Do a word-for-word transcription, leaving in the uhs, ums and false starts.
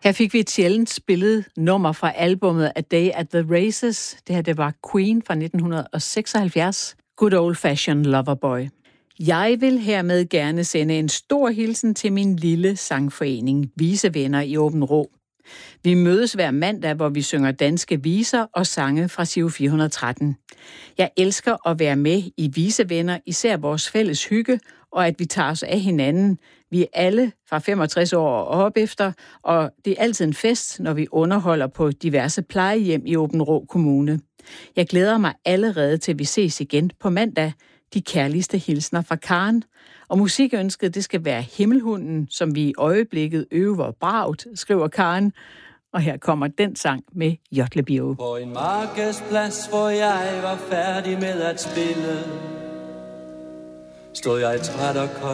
Her fik vi et sjældent spillet nummer fra albummet A Day at the Races. Det her, det var Queen fra nitten seksoghalvfjerds. Good Old Fashioned Loverboy. Jeg vil hermed gerne sende en stor hilsen til min lille sangforening, Visevenner i Åben Rå. Vi mødes hver mandag, hvor vi synger danske viser og sange fra Giro fire hundrede og tretten. Jeg elsker at være med i Visevenner, især vores fælles hygge, og at vi tager os af hinanden. Vi er alle fra femogtres år og op efter, og det er altid en fest, når vi underholder på diverse plejehjem i Åben Rå Kommune. Jeg glæder mig allerede til, at vi ses igen på mandag. De kærligste hilsner fra Karen. Og musikønsket, det skal være Himmelhunden, som vi i øjeblikket øver bragt, skriver Karen. Og her kommer den sang med Jotlebio. På en markedsplads, hvor jeg var færdig med at spille, stod jeg træt og kold